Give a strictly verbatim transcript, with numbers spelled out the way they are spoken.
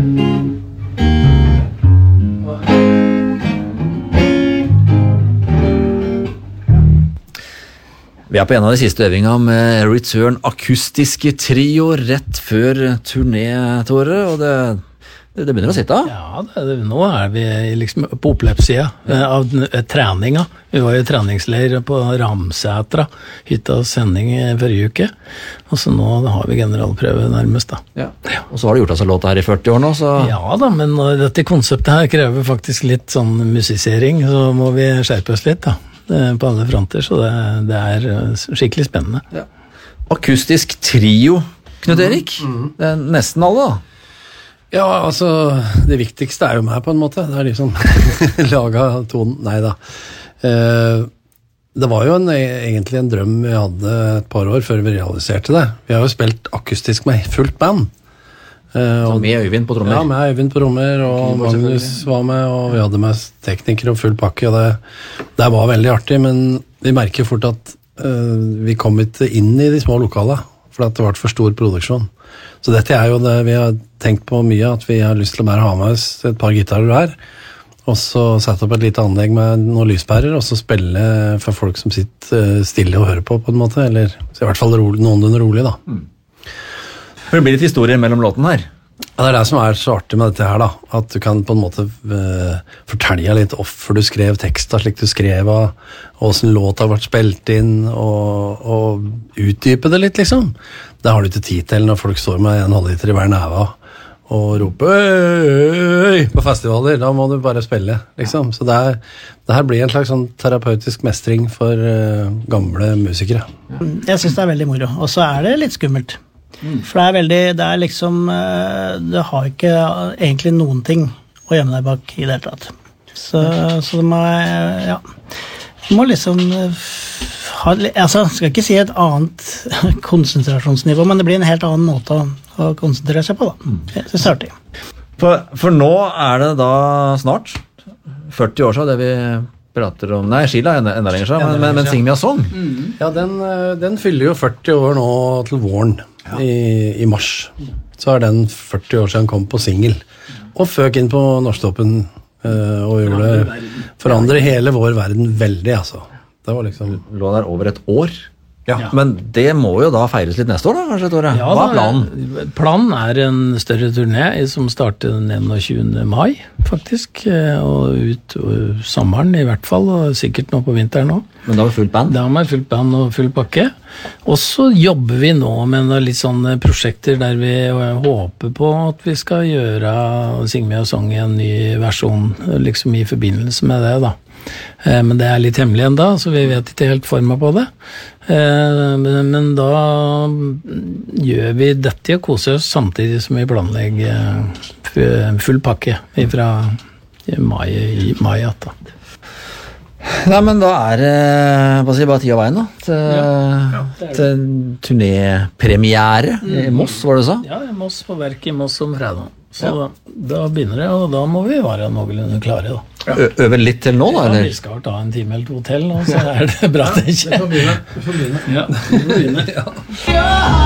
Vi er på en av de siste øvingene med Return akustiske trio rett før turné, Tore, og det, det, det begynner å sitte. Ja, det, nå er vi liksom på oppløpssida av treninga. Vi var i treningsleir på Ramsetra, hytta sending i forrige uke, og så nå har vi generalprøve nærmest da. Ja. Ja. Og så har du gjort altså låta her i førti år nå, så... Ja da, men dette konseptet her krever faktisk litt sånn musisering, så må vi skjerpe oss litt da. På alle fronter, så det, det er skikkelig spennende. Ja. Akustisk trio, Knut Erik. Mm, mm. Det er nesten alle da. Ja, altså, det viktigste er jo meg på en måte. Det er liksom laget tonen. Neida. Eh, det var jo en, egentlig en drøm vi hadde et par år før vi realiserte det. Vi har jo spilt akustisk med fullt band. Uh, og, med Øyvind på trommer? Ja, med Øyvind på trommer, og Magnus var med, og vi hadde med teknikere og full pakke, og det, det var veldig artig, men vi merker fort at uh, vi kom ikke inn i de små lokale, for at det var for stor produksjon. Så dette er jo det vi har tenkt på mye, at vi har lyst til å bare ha med oss et par gitarer her, og så sette opp et lite anlegg med noen lyspærer, og så spille for folk som sitter stille og hører på, på en måte, eller i hvert fall rolig, noenlunde rolig da. Mm. For det blir litt historie mellom låten her. Ja, det er det som er så artig med dette her da, at du kan på en måte uh, fortelle litt hvorfor du skrev teksten slik du skrev, og hvordan låta har vært spilt inn, og, og utdype det litt liksom. Det har du ikke tid til når folk står med en halvliter i hver neve og roper øy på festivaler, da må du bare spille liksom. Så det, er, det her blir en slags sånn terapeutisk mestring for uh, gamle musikere. Jeg synes det er veldig moro, og så er det litt skummelt. Mm. For det er veldig, det er liksom, det har ikke egentlig noen ting å gjemme deg bak i det hele tatt. Så, så det må, ja, du må liksom ha, altså, skal ikke si et annet konsentrasjonsnivå, men det blir en helt annen måte å, å konsentrere seg på da. Mm. Det synes jeg er artig. For, for nå er det da snart førti år siden det vi prater om, nei, Skila er enda lenger siden, men, men, men Sing Me a Song. Mm. Ja, den, den fyller jo førti år nå til våren. Ja. I, i mars så er den førti år siden kom på single og føk inn på Norsktoppen uh, og gjorde det forandre hele vår verden veldig altså. Det var liksom lå der over et år ja. Ja. Men det må jo da feires litt neste år da kanskje Tore? Ja, hva er planen? Planen er en større turné som starter den enogtjuende mai faktisk og ut og sommeren i hvert fall og sikkert nå på vinteren nå. Men da har vi fullt band? Da har vi fullt band og full pakke. Og så jobber vi nå med litt sånne prosjekter der vi håper på at vi skal gjøre Sing Me a Song i en ny versjon liksom i forbindelse med det da. Men det er litt hemmelig enda, så vi vet ikke helt forma på det. Men da gjør vi dette og koser oss samtidig som vi planlegger full pakke fra mai, i mai da. Nei, men da er det bare, bare tid av veien da til, ja, ja, til turnépremiere mm. i Moss, var det så? Ja, i Moss, på verk i Moss om fredag. Så ja. da, da begynner det, og da må vi være noenlunde klare da. Ja. Øve litt til nå da, ja, eller? Vi skal ta en time eller to til, og så er det bra det ikke. Ja, det får begynne. Det får begynne. Ja, det får begynne. Ja.